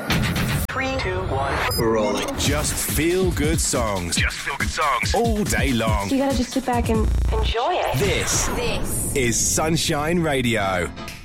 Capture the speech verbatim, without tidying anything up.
Three, two, one. We're rolling. Just feel good songs. Just feel good songs. All day long. You gotta just sit back and enjoy it. This, This is Sunshine Radio.